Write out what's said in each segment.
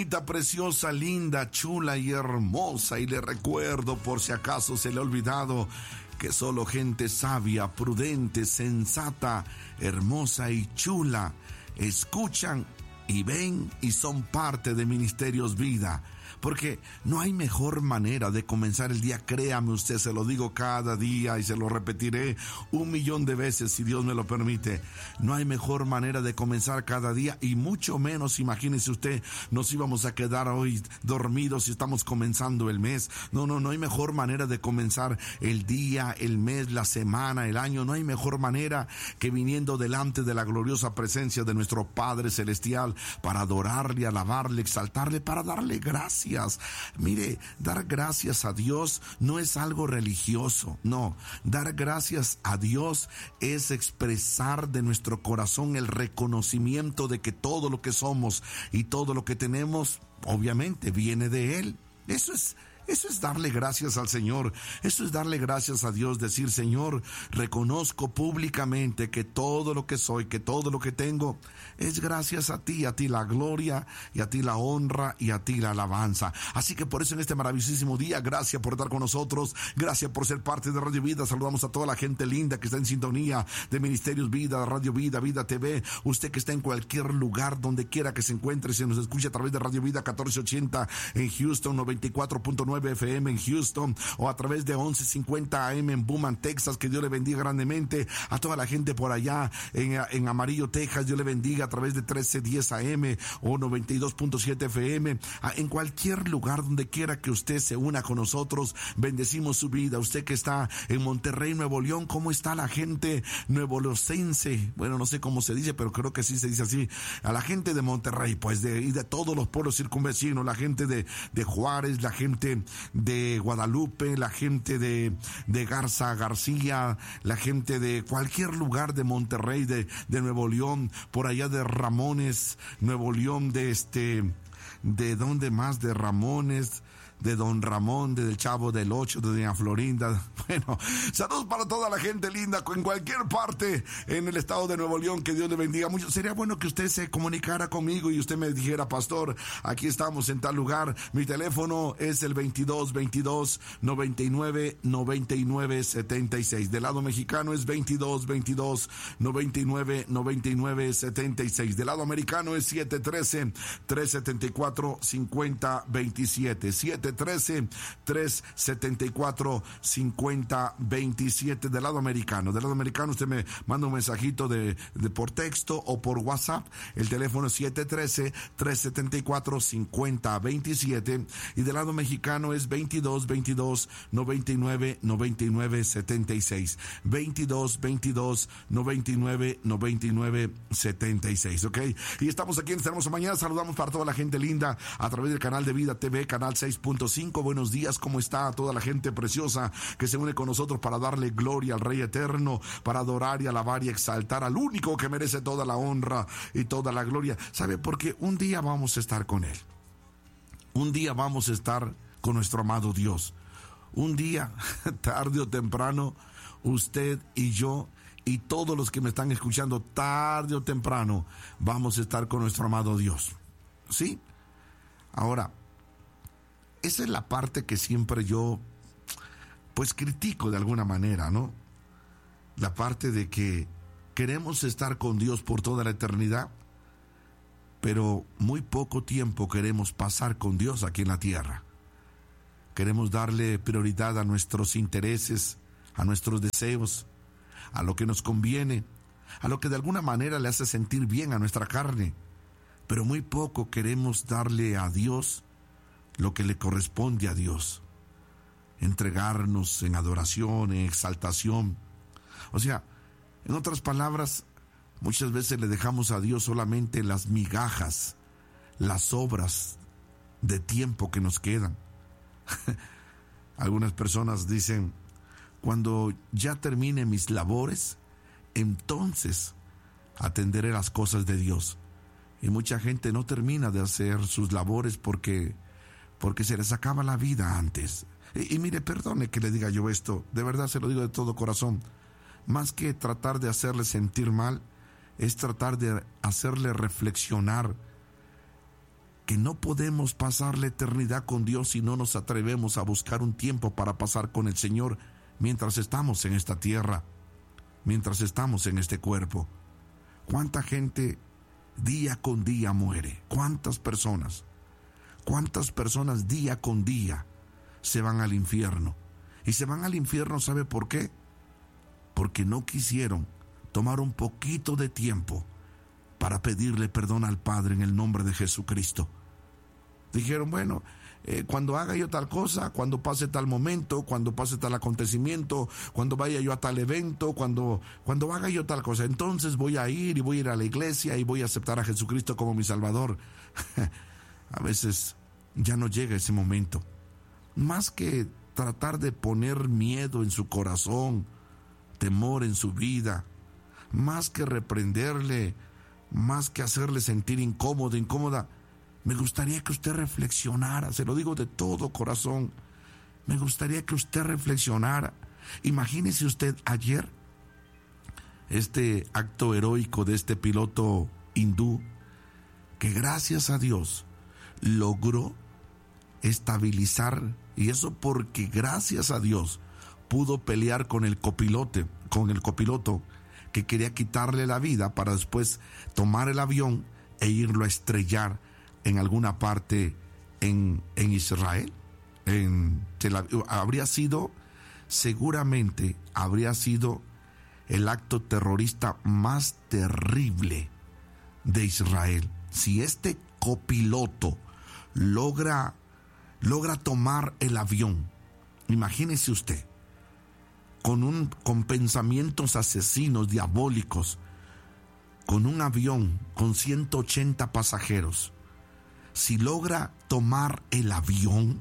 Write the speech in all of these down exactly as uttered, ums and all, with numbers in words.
Preciosa, linda, chula y hermosa. Y le recuerdo, por si acaso se le ha olvidado, que solo gente sabia, prudente, sensata, hermosa y chula escuchan y ven y son parte de Ministerios Vida. Porque no hay mejor manera de comenzar el día, créame usted, se lo digo cada día y se lo repetiré un millón de veces si Dios me lo permite. No hay mejor manera de comenzar cada día, y mucho menos, imagínese usted, nos íbamos a quedar hoy dormidos si estamos comenzando el mes. No, no, no hay mejor manera de comenzar el día, el mes, la semana, el año. No hay mejor manera que viniendo delante de la gloriosa presencia de nuestro Padre Celestial para adorarle, alabarle, exaltarle, para darle gracias. Mire, dar gracias a Dios no es algo religioso, no. Dar gracias a Dios es expresar de nuestro corazón el reconocimiento de que todo lo que somos y todo lo que tenemos, obviamente, viene de Él. Eso es Eso es darle gracias al Señor. Eso es darle gracias a Dios. Decir: Señor, reconozco públicamente que todo lo que soy, que todo lo que tengo es gracias a ti. A ti la gloria y a ti la honra y a ti la alabanza. Así que por eso en este maravillosísimo día, gracias por estar con nosotros. Gracias por ser parte de Radio Vida. Saludamos a toda la gente linda que está en sintonía de Ministerios Vida, Radio Vida, Vida T V. Usted que está en cualquier lugar, donde quiera que se encuentre, se nos escucha a través de Radio Vida catorce ochenta en Houston, noventa y cuatro punto nueve F M en Houston, o a través de once cincuenta A M en Beaumont, Texas. Que Dios le bendiga grandemente a toda la gente por allá en, en Amarillo, Texas. Dios le bendiga a través de trece diez A M o noventa y dos punto siete F M. En cualquier lugar, donde quiera que usted se una con nosotros, bendecimos su vida. Usted que está en Monterrey, Nuevo León, ¿cómo está la gente nuevoleoncense? Bueno, no sé cómo se dice, pero creo que sí se dice así. A la gente de Monterrey, pues, de, y de todos los pueblos circunvecinos, la gente de, de Juárez, la gente de Guadalupe, la gente de, de Garza García, la gente de cualquier lugar de Monterrey, de, de Nuevo León, por allá de Ramones, Nuevo León, de este, de dónde más, de Ramones, de Don Ramón, de del Chavo del Ocho, de Doña Florinda. Bueno, saludos para toda la gente linda en cualquier parte en el estado de Nuevo León. Que Dios le bendiga mucho. Sería bueno que usted se comunicara conmigo y usted me dijera: pastor, aquí estamos en tal lugar. Mi teléfono es el veintidós veintidós noventa y nueve noventa y nueve setenta y seis. Del lado mexicano es veintidós veintidós noventa y nueve noventa y nueve setenta y seis. Del lado americano es siete uno tres tres siete cuatro cinco cero dos siete. siete uno tres tres siete cuatro cinco cero dos siete. Del lado americano. Del lado americano usted me manda un mensajito de, de por texto o por WhatsApp. El teléfono es siete uno tres tres siete cuatro cinco cero dos siete. Y del lado mexicano es veintidós veintidós noventa y nueve noventa y nueve setenta y seis. veintidós veintidós noventa y nueve noventa y nueve setenta y seis. ¿Ok? Y estamos aquí en esta hermosa mañana. Saludamos para toda la gente linda a través del canal de Vida T V, canal seis punto cinco. Buenos días, ¿cómo está toda la gente preciosa que se une con nosotros para darle gloria al Rey Eterno, para adorar y alabar y exaltar al único que merece toda la honra y toda la gloria? ¿Sabe? Porque un día vamos a estar con Él. Un día vamos a estar con nuestro amado Dios. Un día, tarde o temprano, usted y yo y todos los que me están escuchando, tarde o temprano, vamos a estar con nuestro amado Dios. ¿Sí? Ahora, esa es la parte que siempre yo, pues, critico de alguna manera, ¿no? La parte de que queremos estar con Dios por toda la eternidad, pero muy poco tiempo queremos pasar con Dios aquí en la tierra. Queremos darle prioridad a nuestros intereses, a nuestros deseos, a lo que nos conviene, a lo que de alguna manera le hace sentir bien a nuestra carne, pero muy poco queremos darle a Dios lo que le corresponde a Dios, entregarnos en adoración, en exaltación. O sea, en otras palabras, muchas veces le dejamos a Dios solamente las migajas, las obras de tiempo que nos quedan. Algunas personas dicen: cuando ya termine mis labores, entonces atenderé las cosas de Dios. Y mucha gente no termina de hacer sus labores porque porque se les acaba la vida antes. Y, y mire, perdone que le diga yo esto, de verdad se lo digo de todo corazón. Más que tratar de hacerle sentir mal, es tratar de hacerle reflexionar que no podemos pasar la eternidad con Dios si no nos atrevemos a buscar un tiempo para pasar con el Señor mientras estamos en esta tierra, mientras estamos en este cuerpo. ¿Cuánta gente día con día muere? ¿Cuántas personas? ¿Cuántas personas día con día se van al infierno? Y se van al infierno, ¿sabe por qué? Porque no quisieron tomar un poquito de tiempo para pedirle perdón al Padre en el nombre de Jesucristo. Dijeron, bueno, eh, cuando haga yo tal cosa, cuando pase tal momento, cuando pase tal acontecimiento, cuando vaya yo a tal evento, cuando, cuando haga yo tal cosa, entonces voy a ir y voy a ir a la iglesia y voy a aceptar a Jesucristo como mi Salvador. A veces ya no llega ese momento. Más que tratar de poner miedo en su corazón, temor en su vida, más que reprenderle, más que hacerle sentir incómodo, incómoda, me gustaría que usted reflexionara, se lo digo de todo corazón, me gustaría que usted reflexionara. Imagínese usted ayer este acto heroico de este piloto hindú que gracias a Dios logró estabilizar, y eso porque gracias a Dios pudo pelear con el copilote, con el copiloto que quería quitarle la vida para después tomar el avión e irlo a estrellar en alguna parte en, en Israel. En Tel Aviv. Habría sido, seguramente habría sido el acto terrorista más terrible de Israel. Si este copiloto logra, logra tomar el avión, imagínese usted, con, un, con pensamientos asesinos, diabólicos, con un avión con ciento ochenta pasajeros, si logra tomar el avión,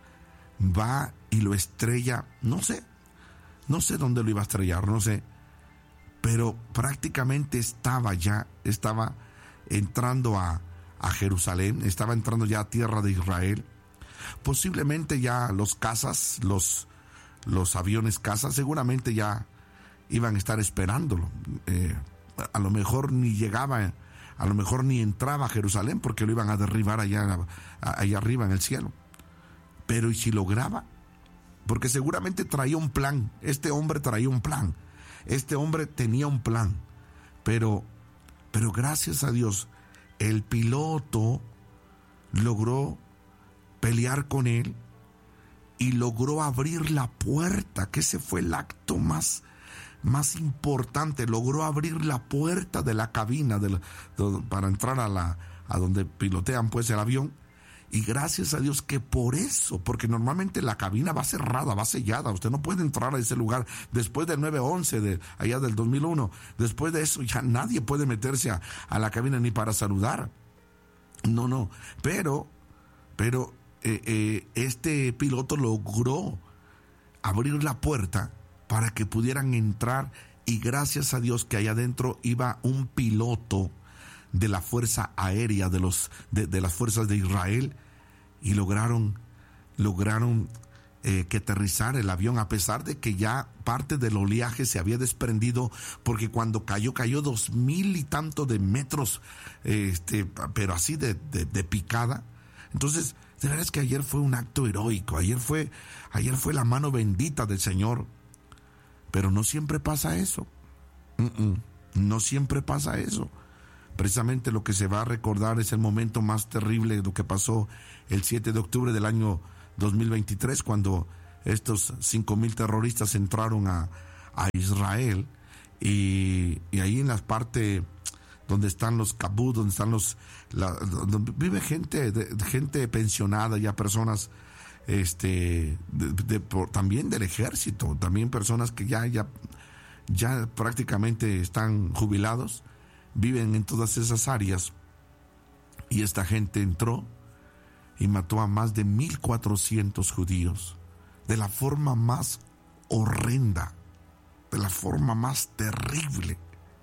va y lo estrella, no sé, no sé dónde lo iba a estrellar, no sé, pero prácticamente estaba ya, estaba entrando a, a Jerusalén, estaba entrando ya a tierra de Israel. Posiblemente ya los cazas, los, los aviones cazas, seguramente ya iban a estar esperándolo. Eh, a lo mejor ni llegaba, a lo mejor ni entraba a Jerusalén porque lo iban a derribar allá, allá arriba en el cielo. Pero ¿y si lograba? Porque seguramente traía un plan, este hombre traía un plan, este hombre tenía un plan, pero, pero gracias a Dios, el piloto logró pelear con él y logró abrir la puerta, que ese fue el acto más, más importante. Logró abrir la puerta de la cabina de la, de, para entrar a, la, a donde pilotean pues el avión. Y gracias a Dios que por eso, porque normalmente la cabina va cerrada, va sellada, usted no puede entrar a ese lugar después del nueve once, de allá del dos mil uno, después de eso ya nadie puede meterse a, a la cabina ni para saludar. No, no, pero, pero eh, eh, este piloto logró abrir la puerta para que pudieran entrar, y gracias a Dios que allá adentro iba un piloto de la fuerza aérea de los de, de las fuerzas de Israel, y lograron lograron eh, que aterrizara el avión, a pesar de que ya parte del oleaje se había desprendido, porque cuando cayó cayó dos mil y tanto de metros, este pero así de, de, de picada. Entonces de verdad es que ayer fue un acto heroico, ayer fue ayer fue la mano bendita del Señor, pero no siempre pasa eso. Uh-uh. No siempre pasa eso. Precisamente lo que se va a recordar es el momento más terrible de lo que pasó el siete de octubre del año dos mil veintitrés, cuando estos cinco mil terroristas entraron a, a Israel, y, y ahí en la parte donde están los kibbutz, donde están los, la, donde vive gente, de, gente pensionada, ya personas, este, de, de, por, también del ejército, también personas que ya, ya, ya prácticamente están jubilados, viven en todas esas áreas, y esta gente entró y mató a más de mil cuatrocientos judíos de la forma más horrenda, de la forma más terrible,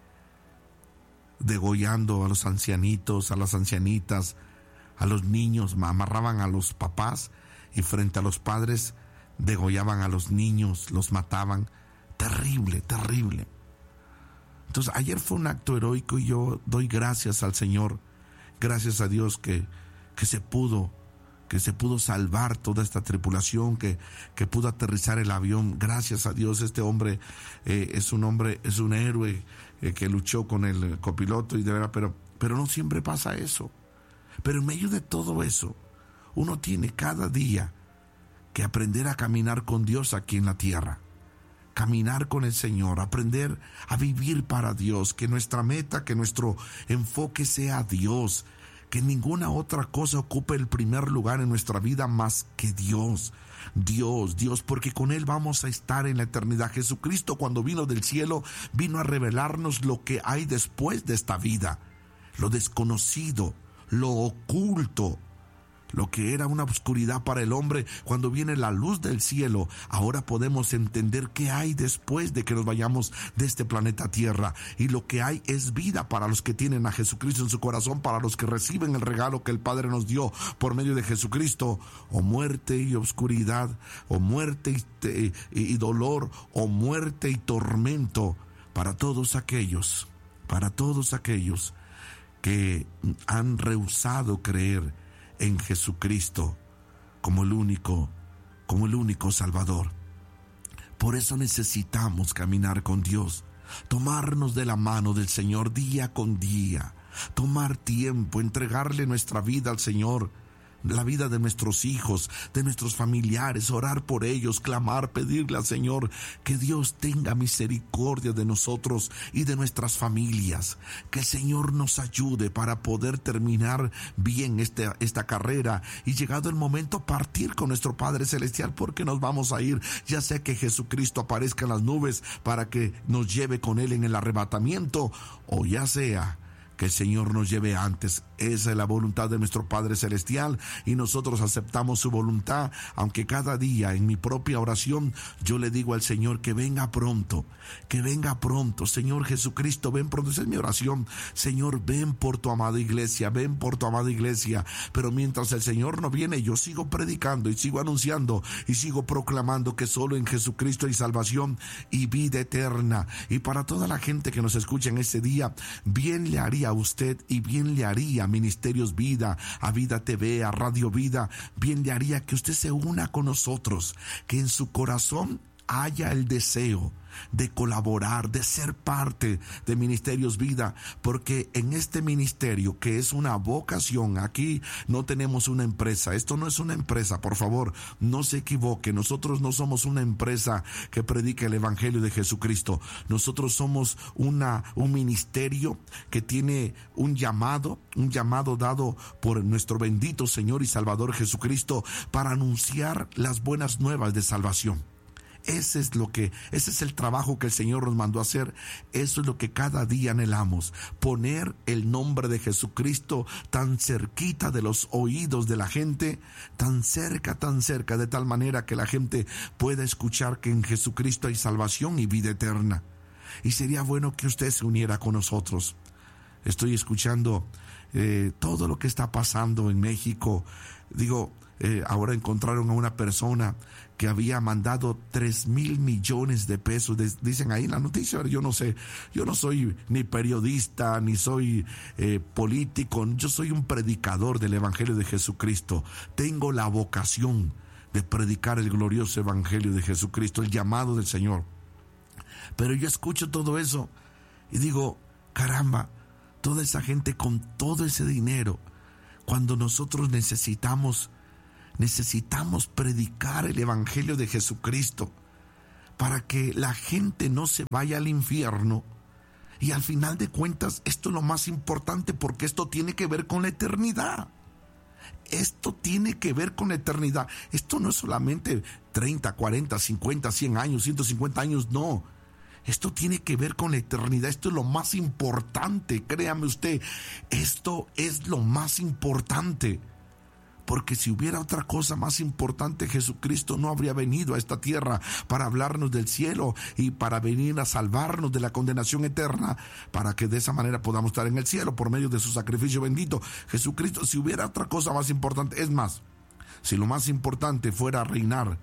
degollando a los ancianitos, a las ancianitas, a los niños, amarraban a los papás y frente a los padres degollaban a los niños, los mataban. Terrible, terrible. Entonces ayer fue un acto heroico, y yo doy gracias al Señor, gracias a Dios que, que se pudo, que se pudo salvar toda esta tripulación, que, que pudo aterrizar el avión. Gracias a Dios, este hombre eh, es un hombre, es un héroe eh, que luchó con el copiloto y de verdad, pero, pero no siempre pasa eso. Pero en medio de todo eso, uno tiene cada día que aprender a caminar con Dios aquí en la tierra. Caminar con el Señor, aprender a vivir para Dios, que nuestra meta, que nuestro enfoque sea Dios, que ninguna otra cosa ocupe el primer lugar en nuestra vida más que Dios. Dios, Dios, porque con Él vamos a estar en la eternidad. Jesucristo, cuando vino del cielo, vino a revelarnos lo que hay después de esta vida, lo desconocido, lo oculto, lo que era una oscuridad para el hombre. Cuando viene la luz del cielo, ahora podemos entender qué hay después de que nos vayamos de este planeta Tierra. Y lo que hay es vida para los que tienen a Jesucristo en su corazón, para los que reciben el regalo que el Padre nos dio por medio de Jesucristo. O muerte y oscuridad, o muerte y, y, y dolor, o muerte y tormento para todos aquellos, para todos aquellos que han rehusado creer en Jesucristo como el único, como el único Salvador. Por eso necesitamos caminar con Dios, tomarnos de la mano del Señor día con día, tomar tiempo, entregarle nuestra vida al Señor, la vida de nuestros hijos, de nuestros familiares, orar por ellos, clamar, pedirle al Señor que Dios tenga misericordia de nosotros y de nuestras familias, que el Señor nos ayude para poder terminar bien este, esta carrera y llegado el momento partir con nuestro Padre Celestial, porque nos vamos a ir, ya sea que Jesucristo aparezca en las nubes para que nos lleve con Él en el arrebatamiento, o ya sea que el Señor nos lleve antes. Esa es la voluntad de nuestro Padre Celestial y nosotros aceptamos su voluntad, aunque cada día en mi propia oración yo le digo al Señor que venga pronto, que venga pronto. Señor Jesucristo, ven pronto. Esa es mi oración. Señor, ven por tu amada iglesia, ven por tu amada iglesia. Pero mientras el Señor no viene, yo sigo predicando y sigo anunciando y sigo proclamando que solo en Jesucristo hay salvación y vida eterna. Y para toda la gente que nos escucha en este día, bien le haría a usted y bien le haría a Ministerios Vida, a Vida T V, a Radio Vida, bien le haría que usted se una con nosotros, que en su corazón haya el deseo de colaborar, de ser parte de Ministerios Vida, porque en este ministerio, que es una vocación, aquí no tenemos una empresa. Esto no es una empresa, por favor, no se equivoque. Nosotros no somos una empresa que predica el Evangelio de Jesucristo. Nosotros somos una, un ministerio que tiene un llamado, un llamado dado por nuestro bendito Señor y Salvador Jesucristo para anunciar las buenas nuevas de salvación. Ese es lo que, ese es el trabajo que el Señor nos mandó a hacer. Eso es lo que cada día anhelamos, poner el nombre de Jesucristo tan cerquita de los oídos de la gente, tan cerca, tan cerca, de tal manera que la gente pueda escuchar que en Jesucristo hay salvación y vida eterna. Y sería bueno que usted se uniera con nosotros. Estoy escuchando eh, todo lo que está pasando en México. Digo, eh, ahora encontraron a una persona que había mandado tres mil millones de pesos, dicen ahí en la noticia. Yo no sé, yo no soy ni periodista, ni soy eh, político, yo soy un predicador del Evangelio de Jesucristo. Tengo la vocación de predicar el glorioso Evangelio de Jesucristo, el llamado del Señor. Pero yo escucho todo eso y digo, caramba, toda esa gente con todo ese dinero, cuando nosotros necesitamos Necesitamos predicar el Evangelio de Jesucristo para que la gente no se vaya al infierno. Y al final de cuentas, esto es lo más importante, porque esto tiene que ver con la eternidad. Esto tiene que ver con la eternidad. Esto no es solamente treinta, cuarenta, cincuenta, cien años, ciento cincuenta años, no. Esto tiene que ver con la eternidad. Esto es lo más importante, créame usted. Esto es lo más importante. Porque si hubiera otra cosa más importante, Jesucristo no habría venido a esta tierra para hablarnos del cielo y para venir a salvarnos de la condenación eterna, para que de esa manera podamos estar en el cielo por medio de su sacrificio bendito. Jesucristo, si hubiera otra cosa más importante, es más, si lo más importante fuera reinar,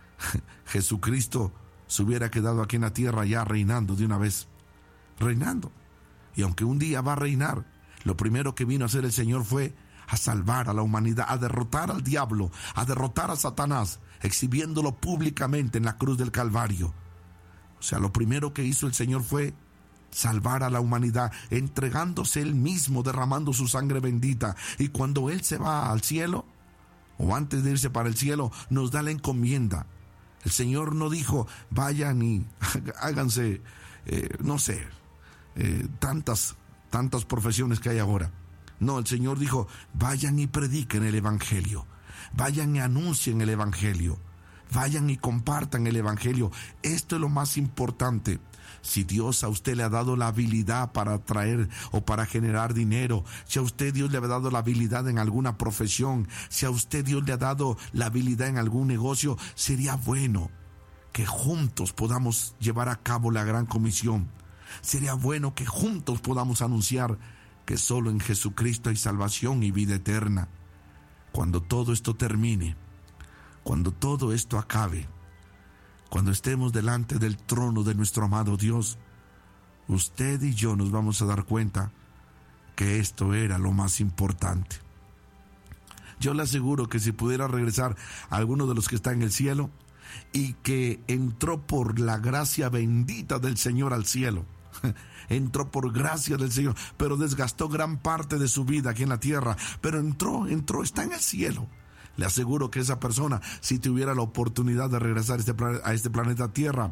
Jesucristo se hubiera quedado aquí en la tierra ya reinando de una vez, reinando. Y aunque un día va a reinar, lo primero que vino a hacer el Señor fue a salvar a la humanidad, a derrotar al diablo, a derrotar a Satanás, exhibiéndolo públicamente en la cruz del Calvario. O sea, lo primero que hizo el Señor fue salvar a la humanidad, entregándose Él mismo, derramando su sangre bendita. Y cuando Él se va al cielo, o antes de irse para el cielo, nos da la encomienda. El Señor no dijo, vayan y háganse, eh, no sé, eh, tantas, tantas profesiones que hay ahora. No, el Señor dijo, vayan y prediquen el Evangelio, vayan y anuncien el Evangelio, vayan y compartan el Evangelio. Esto es lo más importante. Si Dios a usted le ha dado la habilidad para atraer o para generar dinero, si a usted Dios le ha dado la habilidad en alguna profesión, si a usted Dios le ha dado la habilidad en algún negocio, sería bueno que juntos podamos llevar a cabo la gran comisión. Sería bueno que juntos podamos anunciar que solo en Jesucristo hay salvación y vida eterna. Cuando todo esto termine, cuando todo esto acabe, cuando estemos delante del trono de nuestro amado Dios, usted y yo nos vamos a dar cuenta que esto era lo más importante. Yo le aseguro que si pudiera regresar a alguno de los que está en el cielo y que entró por la gracia bendita del Señor al cielo, entró por gracia del Señor, pero desgastó gran parte de su vida aquí en la tierra, pero entró, entró, está en el cielo. Le aseguro que esa persona, si tuviera la oportunidad de regresar a este, a este planeta Tierra,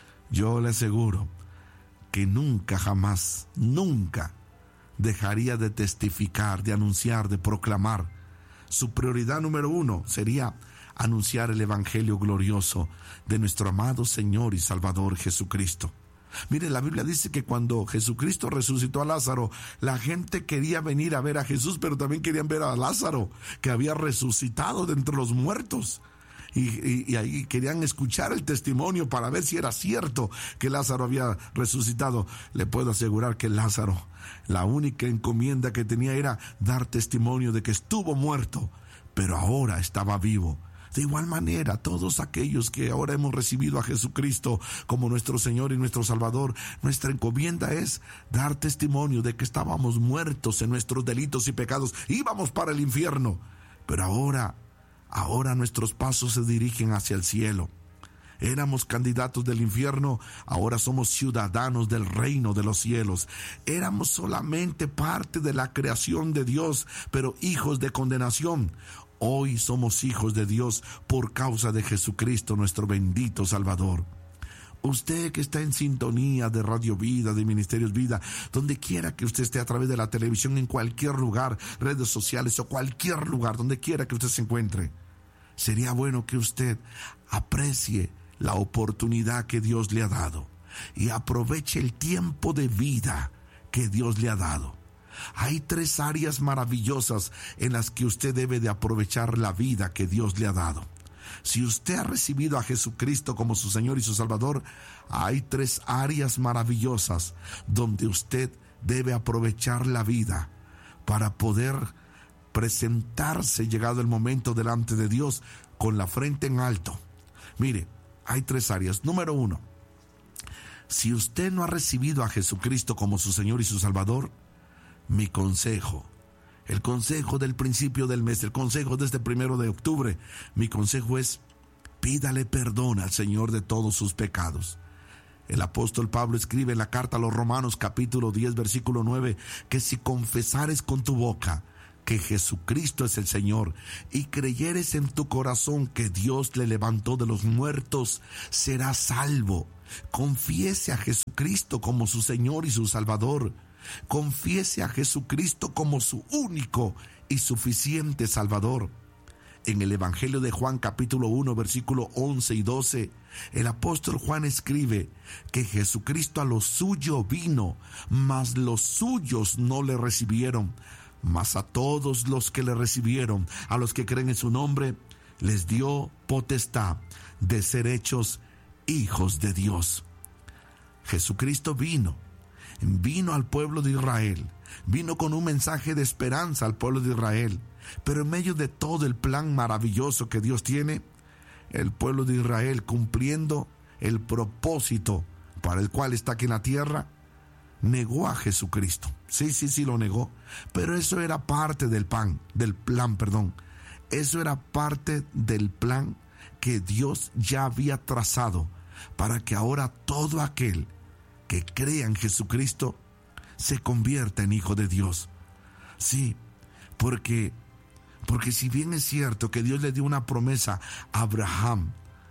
yo le aseguro que nunca, jamás, nunca dejaría de testificar, de anunciar, de proclamar. Su prioridad número uno sería anunciar el Evangelio glorioso de nuestro amado Señor y Salvador Jesucristo. Mire, la Biblia dice que cuando Jesucristo resucitó a Lázaro, la gente quería venir a ver a Jesús, pero también querían ver a Lázaro, que había resucitado de entre los muertos. Y, y, y ahí querían escuchar el testimonio para ver si era cierto que Lázaro había resucitado. Le puedo asegurar que Lázaro, la única encomienda que tenía era dar testimonio de que estuvo muerto, pero ahora estaba vivo. De igual manera, todos aquellos que ahora hemos recibido a Jesucristo como nuestro Señor y nuestro Salvador, nuestra encomienda es dar testimonio de que estábamos muertos en nuestros delitos y pecados, íbamos para el infierno, pero ahora, ahora nuestros pasos se dirigen hacia el cielo. Éramos candidatos del infierno, ahora somos ciudadanos del reino de los cielos. Éramos solamente parte de la creación de Dios, pero hijos de condenación. Hoy somos hijos de Dios por causa de Jesucristo, nuestro bendito Salvador. Usted que está en sintonía de Radio Vida, de Ministerios Vida, donde quiera que usted esté, a través de la televisión, en cualquier lugar, redes sociales o cualquier lugar, donde quiera que usted se encuentre, sería bueno que usted aprecie la oportunidad que Dios le ha dado y aproveche el tiempo de vida que Dios le ha dado. Hay tres áreas maravillosas en las que usted debe de aprovechar la vida que Dios le ha dado. Si usted ha recibido a Jesucristo como su Señor y su Salvador, hay tres áreas maravillosas donde usted debe aprovechar la vida para poder presentarse, llegado el momento, delante de Dios con la frente en alto. Mire, hay tres áreas. Número uno, si usted no ha recibido a Jesucristo como su Señor y su Salvador, mi consejo, el consejo del principio del mes, el consejo de este primero de octubre, mi consejo es: pídale perdón al Señor de todos sus pecados. El apóstol Pablo escribe en la carta a los Romanos, capítulo diez, versículo nueve, que si confesares con tu boca que Jesucristo es el Señor y creyeres en tu corazón que Dios le levantó de los muertos, serás salvo. Confiese a Jesucristo como su Señor y su Salvador. Confiese a Jesucristo como su único y suficiente Salvador. En el Evangelio de Juan, capítulo uno, versículo once y doce, el apóstol Juan escribe que Jesucristo a lo suyo vino, mas los suyos no le recibieron. Mas a todos los que le recibieron, a los que creen en su nombre, les dio potestad de ser hechos hijos de Dios. Jesucristo vino, vino al pueblo de Israel, vino con un mensaje de esperanza al pueblo de Israel, pero en medio de todo el plan maravilloso que Dios tiene, el pueblo de Israel, cumpliendo el propósito para el cual está aquí en la tierra, negó a Jesucristo. Sí, sí, sí lo negó. Pero eso era parte del plan, del plan, perdón. Eso era parte del plan que Dios ya había trazado para que ahora todo aquel que crea en Jesucristo se convierta en hijo de Dios. Sí, porque, porque si bien es cierto que Dios le dio una promesa a Abraham,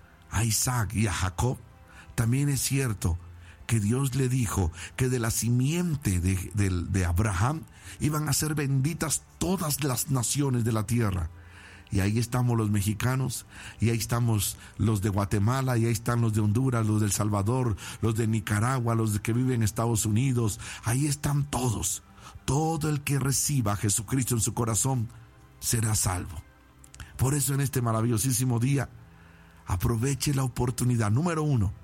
a Isaac y a Jacob, también es cierto que Dios le dijo que de la simiente de, de, de Abraham iban a ser benditas todas las naciones de la tierra. Y ahí estamos los mexicanos, y ahí estamos los de Guatemala, y ahí están los de Honduras, los de El Salvador, los de Nicaragua, los de que viven en Estados Unidos. Ahí están todos. Todo el que reciba a Jesucristo en su corazón será salvo. Por eso en este maravillosísimo día, aproveche la oportunidad, número uno,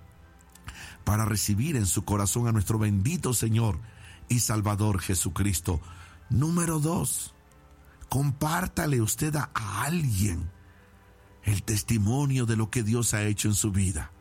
para recibir en su corazón a nuestro bendito Señor y Salvador Jesucristo. Número dos, compártale usted a, a alguien el testimonio de lo que Dios ha hecho en su vida.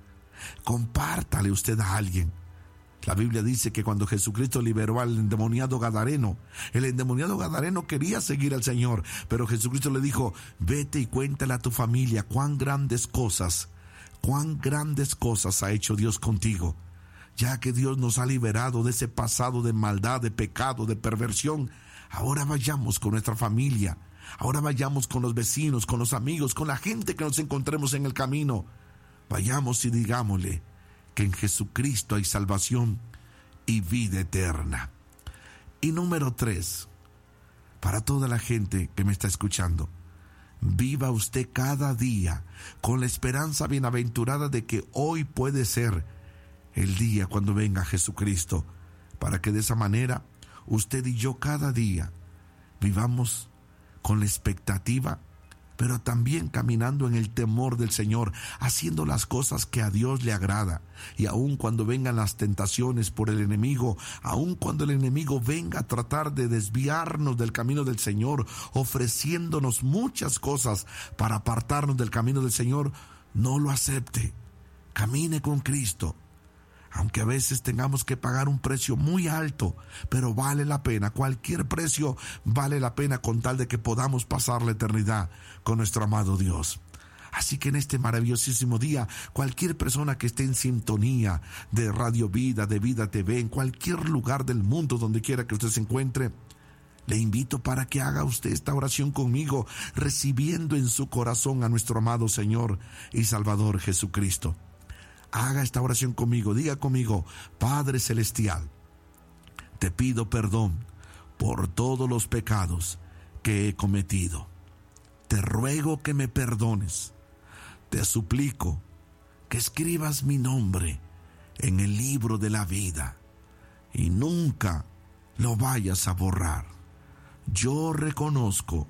Compártale usted a alguien. La Biblia dice que cuando Jesucristo liberó al endemoniado gadareno, el endemoniado gadareno quería seguir al Señor, pero Jesucristo le dijo: vete y cuéntale a tu familia cuán grandes cosas, cuán grandes cosas ha hecho Dios contigo. Ya que Dios nos ha liberado de ese pasado de maldad, de pecado, de perversión, ahora vayamos con nuestra familia, ahora vayamos con los vecinos, con los amigos, con la gente que nos encontremos en el camino. Vayamos y digámosle que en Jesucristo hay salvación y vida eterna. Y número tres, para toda la gente que me está escuchando, viva usted cada día con la esperanza bienaventurada de que hoy puede ser el día cuando venga Jesucristo, para que de esa manera usted y yo cada día vivamos con la expectativa, pero también caminando en el temor del Señor, haciendo las cosas que a Dios le agrada. Y aun cuando vengan las tentaciones por el enemigo, aun cuando el enemigo venga a tratar de desviarnos del camino del Señor, ofreciéndonos muchas cosas para apartarnos del camino del Señor, no lo acepte. Camine con Cristo. Aunque a veces tengamos que pagar un precio muy alto, pero vale la pena. Cualquier precio vale la pena con tal de que podamos pasar la eternidad con nuestro amado Dios. Así que en este maravillosísimo día, cualquier persona que esté en sintonía de Radio Vida, de Vida T V, en cualquier lugar del mundo donde quiera que usted se encuentre, le invito para que haga usted esta oración conmigo, recibiendo en su corazón a nuestro amado Señor y Salvador Jesucristo. Haga esta oración conmigo, diga conmigo: Padre Celestial, te pido perdón por todos los pecados que he cometido. Te ruego que me perdones. Te suplico que escribas mi nombre en el libro de la vida y nunca lo vayas a borrar. Yo reconozco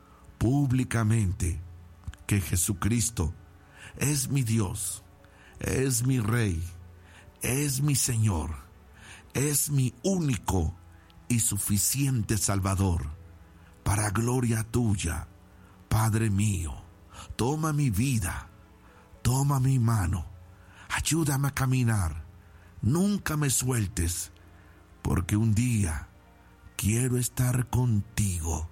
públicamente que Jesucristo es mi Dios, es mi Rey, es mi Señor, es mi único y suficiente Salvador. Para gloria tuya, Padre mío, toma mi vida, toma mi mano, ayúdame a caminar, nunca me sueltes, porque un día quiero estar contigo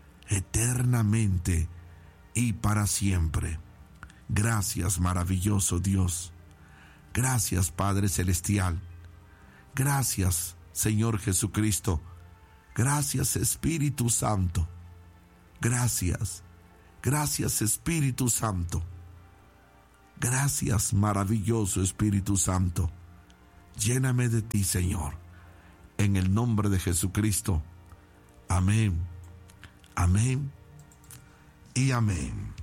eternamente y para siempre. Gracias, maravilloso Dios. Gracias, Padre Celestial. Gracias, Señor Jesucristo. Gracias, Espíritu Santo. Gracias. Gracias, Espíritu Santo. Gracias, maravilloso Espíritu Santo. Lléname de ti, Señor. En el nombre de Jesucristo. Amén. Amén. Y amén.